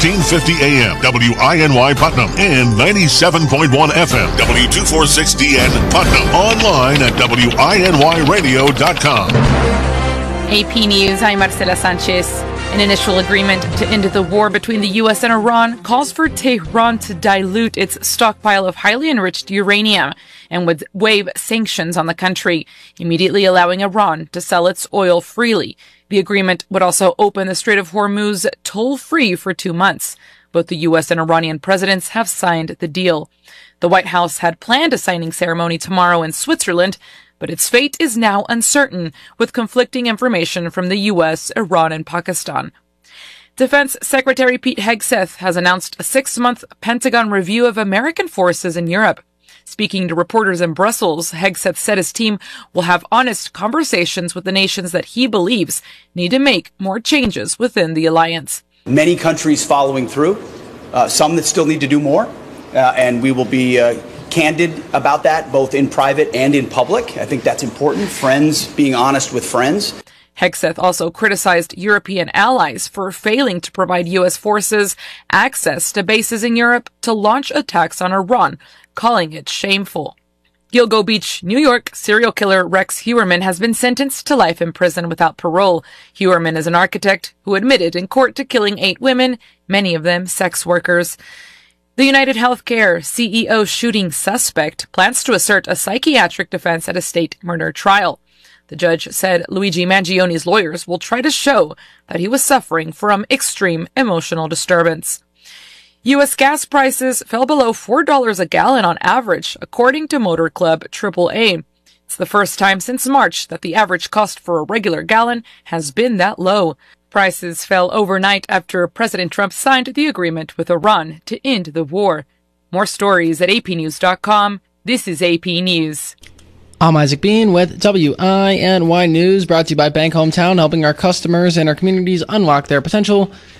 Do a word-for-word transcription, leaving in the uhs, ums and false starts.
thirteen fifty A M, W I N Y Putnam, and ninety-seven point one F M, W two forty-six D N Putnam. Online at W I N Y radio dot com. A P News, I'm Marcela Sanchez. An initial agreement to end the war between the U S and Iran calls for Tehran to dilute its stockpile of highly enriched uranium and would waive sanctions on the country, immediately allowing Iran to sell its oil freely. The agreement would also open the Strait of Hormuz toll-free for two months. Both the U S and Iranian presidents have signed the deal. The White House had planned a signing ceremony tomorrow in Switzerland, but its fate is now uncertain, with conflicting information from the U S, Iran, and Pakistan. Defense Secretary Pete Hegseth has announced a six-month Pentagon review of American forces in Europe. Speaking to reporters in Brussels, Hegseth said his team will have honest conversations with the nations that he believes need to make more changes within the alliance. Many countries following through, uh, some that still need to do more, uh, and we will be uh, candid about that, both in private and in public. I think that's important. Friends being honest with friends. Hegseth also criticized European allies for failing to provide U S forces access to bases in Europe to launch attacks on Iran, calling it shameful. Gilgo Beach, New York, serial killer Rex Heuermann has been sentenced to life in prison without parole. Heuermann is an architect who admitted in court to killing eight women, many of them sex workers. The United Healthcare C E O shooting suspect plans to assert a psychiatric defense at a state murder trial. The judge said Luigi Mangioni's lawyers will try to show that he was suffering from extreme emotional disturbance. U S gas prices fell below four dollars a gallon on average, according to Motor Club triple A. It's the first time since March that the average cost for a regular gallon has been that low. Prices fell overnight after President Trump signed the agreement with Iran to end the war. More stories at A P news dot com. This is A P News. I'm Isaac Bean with W I N Y News, brought to you by Bank Hometown, helping our customers and our communities unlock their potential.